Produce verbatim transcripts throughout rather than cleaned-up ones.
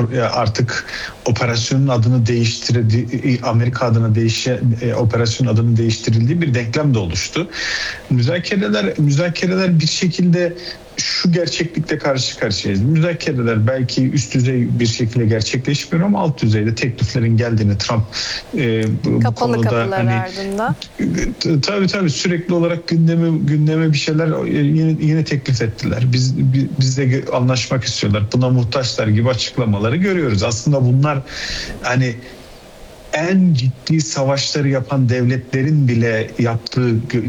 artık operasyonun adını değiştirdi, Amerika adına değişe, operasyonun adını değiştirildiği bir denklem de oluştu. Müzakereler müzakereler bir şekilde şu gerçeklikle karşı karşıyayız. Müzakereler belki üst düzey bir şekilde gerçekleşmiyor ama alt düzeyde tekliflerin geldiğini Trump e, bu, bu konuda hani ardında. tabii tabii sürekli olarak gündeme gündeme bir şeyler yine, yine teklif ettiler. Biz bizle anlaşmak istiyorlar. Buna muhtaçlar gibi açıklamaları görüyoruz. Aslında bunlar hani en ciddi savaşları yapan devletlerin bile yaptığı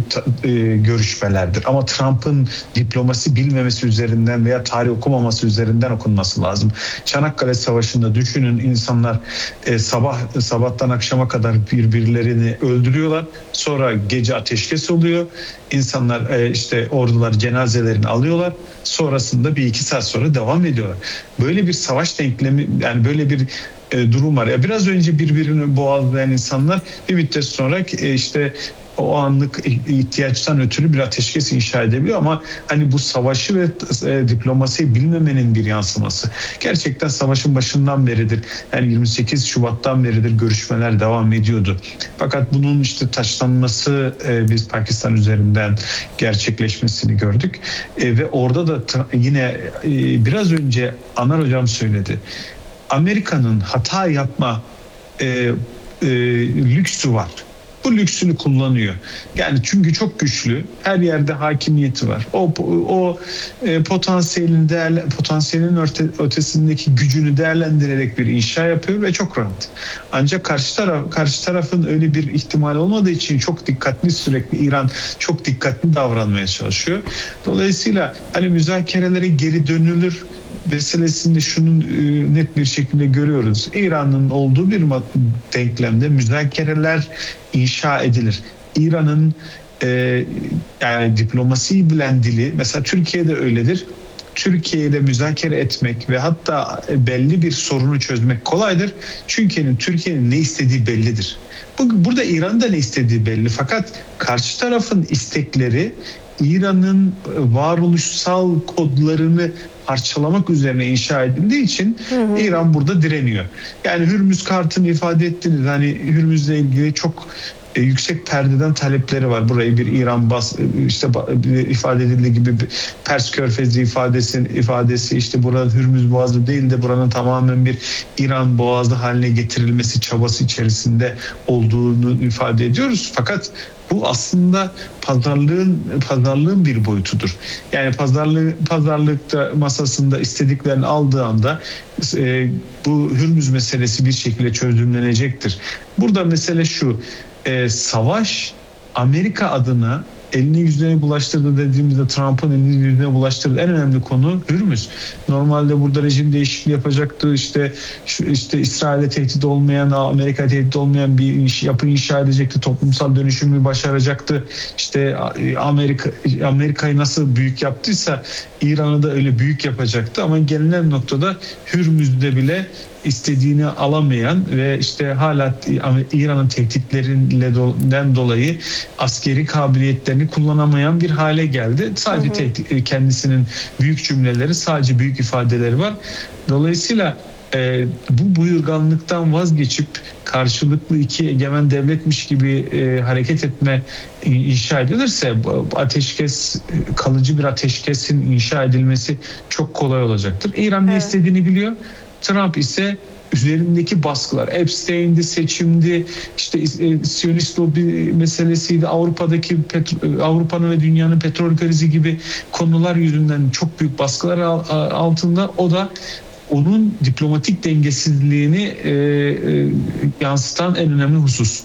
görüşmelerdir. Ama Trump'ın diplomasi bilmemesi üzerinden veya tarih okumaması üzerinden okunması lazım. Çanakkale Savaşı'nda düşünün, insanlar sabah sabahtan akşama kadar birbirlerini öldürüyorlar. Sonra gece ateşkes oluyor. İnsanlar işte ordular cenazelerini alıyorlar. Sonrasında bir iki saat sonra devam ediyorlar. Böyle bir savaş denklemi, yani böyle bir durum var. Ya biraz önce birbirini boğazlayan insanlar bir müddet sonra işte o anlık ihtiyaçtan ötürü bir ateşkes inşa edebiliyor ama hani bu savaşı ve e, diplomasiyi bilmemenin bir yansıması. Gerçekten savaşın başından beridir. Yani yirmi sekiz Şubat'tan beridir görüşmeler devam ediyordu. Fakat bunun işte taşlanması e, biz Pakistan üzerinden gerçekleşmesini gördük. E, ve orada da yine e, biraz önce Anar Hocam söyledi. Amerika'nın hata yapma e, e, lüksü var. Bu lüksünü kullanıyor. Yani çünkü çok güçlü, her yerde hakimiyeti var. O o e, potansiyelin değerli, potansiyelin öte, ötesindeki gücünü değerlendirerek bir inşa yapıyor ve çok rahat. Ancak karşı taraf karşı tarafın öyle bir ihtimal olmadığı için çok dikkatli, sürekli İran çok dikkatli davranmaya çalışıyor. Dolayısıyla hani müzakerelere geri dönülür meselesinde şunun e, net bir şekilde görüyoruz. İran'ın olduğu bir denklemde müzakereler inşa edilir. İran'ın e, yani diplomasiyi bilen dili, mesela Türkiye'de öyledir. Türkiye ile müzakere etmek ve hatta belli bir sorunu çözmek kolaydır. Çünkü Türkiye'nin ne istediği bellidir. Bu, burada İran'ın da ne istediği belli. Fakat karşı tarafın istekleri İran'ın varoluşsal kodlarını parçalamak üzerine inşa edildiği için hı hı. İran burada direniyor. Yani Hürmüz Kart'ını ifade ettiniz. Hani Hürmüz'le ilgili çok e, yüksek perdeden talepleri var. Burayı bir İran bas işte ifade edildiği gibi Pers Körfezi ifadesi ifadesi işte burada Hürmüz Boğazı değil de buranın tamamen bir İran Boğazı haline getirilmesi çabası içerisinde olduğunu ifade ediyoruz. Fakat bu aslında pazarlığın pazarlığın bir boyutudur. Yani pazarlığı pazarlıkta masasında istediklerini aldığı anda e, bu Hürmüz meselesi bir şekilde çözümlenecektir. Burada mesele şu: e, savaş Amerika adına elini yüzüne bulaştırdı dediğimizde Trump'ın elini yüzüne bulaştırdığı en önemli konu Hürmüz. Normalde burada rejim değişikliği yapacaktı. İşte işte İsrail'e tehdit olmayan, Amerika tehdit olmayan bir iş, yapı inşa edecekti. Toplumsal dönüşümü başaracaktı. İşte Amerika Amerika'yı nasıl büyük yaptıysa İran'ı da öyle büyük yapacaktı. Ama gelinen noktada Hürmüz'de bile istediğini alamayan ve işte hala İran'ın tehditlerinden dolayı askeri kabiliyetlerini kullanamayan bir hale geldi. Sadece hı hı. Tehdit, kendisinin büyük cümleleri, sadece büyük ifadeleri var. Dolayısıyla e, bu buyurganlıktan vazgeçip karşılıklı iki egemen devletmiş gibi e, hareket etme inşa edilirse ateşkes, kalıcı bir ateşkesin inşa edilmesi çok kolay olacaktır. İran evet. ne istediğini biliyor. Trump ise üzerindeki baskılar, Epstein'di, seçimdi, işte e, Siyonist lobi meselesiydi, Avrupa'daki Avrupa'nın ve dünyanın petrol krizi gibi konular yüzünden çok büyük baskılar altında. O da onun diplomatik dengesizliğini e, e, yansıtan en önemli husus.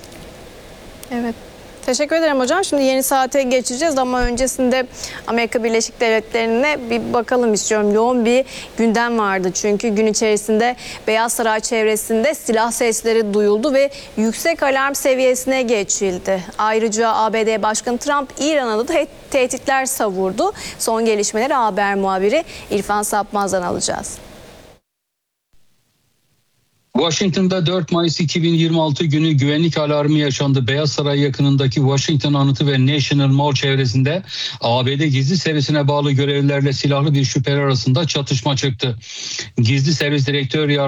Evet. Teşekkür ederim hocam. Şimdi yeni saate geçeceğiz ama öncesinde Amerika Birleşik Devletleri'ne bir bakalım istiyorum. Yoğun bir gündem vardı çünkü gün içerisinde Beyaz Saray çevresinde silah sesleri duyuldu ve yüksek alarm seviyesine geçildi. Ayrıca A B D Başkanı Trump İran'a da tehditler savurdu. Son gelişmeleri haber muhabiri İrfan Sapmaz'dan alacağız. Washington'da dört Mayıs iki bin yirmi altı günü güvenlik alarmı yaşandı. Beyaz Saray yakınındaki Washington Anıtı ve National Mall çevresinde A B D gizli servisine bağlı görevlilerle silahlı bir şüpheli arasında çatışma çıktı. Gizli servis direktör